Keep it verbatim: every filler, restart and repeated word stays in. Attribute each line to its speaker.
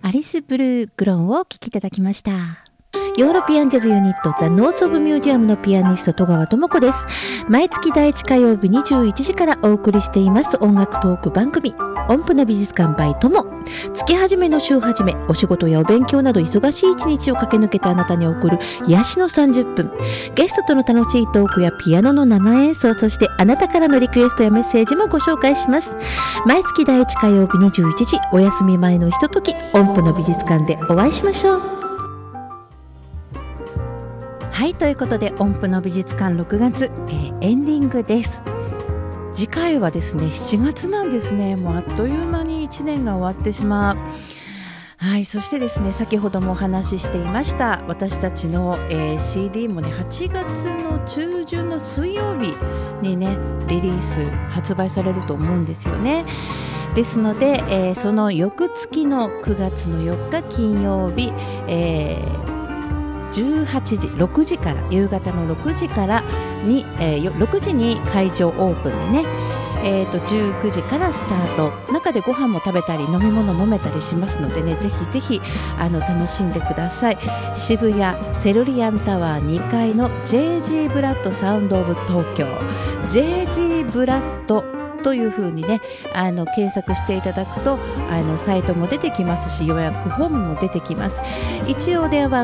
Speaker 1: アリス・ブルーグロンをお聴きいただきました。ヨーロピアンジャズユニットザ・ノーツ・オブ・ミュージアムのピアニスト戸川智子です。毎月だいいち火曜日にじゅういちじからお送りしています音楽トーク番組音符の美術館 by トモ。月始めの週始め、お仕事やお勉強など忙しい一日を駆け抜けたあなたに送る癒しのさんじゅっぷん。ゲストとの楽しいトークやピアノの生演奏、そしてあなたからのリクエストやメッセージもご紹介します。毎月だいいち火曜日にじゅういちじ、お休み前のひととき、音符の美術館でお会いしましょう。はい、ということで音符の美術館ろくがつ、えー、エンディングです。次回はですねしちがつなんですね。もうあっという間にいちねんが終わってしまう。はい、そしてですね先ほどもお話ししていました私たちの、えー、シーディー もねはちがつの中旬の水曜日にねリリース発売されると思うんですよね。ですので、えー、その翌月のくがつのよっか金曜日、えーじゅうはちじろくじから夕方のろくじからに、えー、ろくじに会場オープンでね、えー、とじゅうくじからスタート。中でご飯も食べたり飲み物飲めたりしますのでね、ぜひぜひあの楽しんでください。渋谷セルリアンタワーにかいの ジェージー ブラッドサウンドオブ東京 ジェージー ブラッドという風にねあの検索していただくとあのサイトも出てきますし予約フォームも出てきます。一応電話